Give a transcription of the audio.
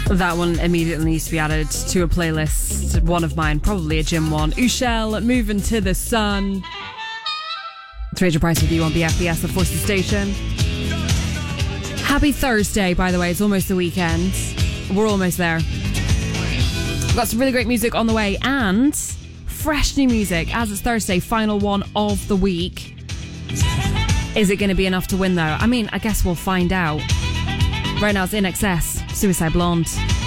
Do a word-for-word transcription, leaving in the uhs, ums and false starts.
That one immediately needs to be added to a playlist. One of mine, probably a gym one. Ushell, Moving to the Sun. It's Rachel Price with you on B F B S, the Forces Station. Happy Thursday, by the way. It's almost the weekend. We're almost there. We've got some really great music on the way and fresh new music as it's Thursday, final one of the week. Is it going to be enough to win, though? I mean, I guess we'll find out. Right now it's In Excess, Suicide Blonde.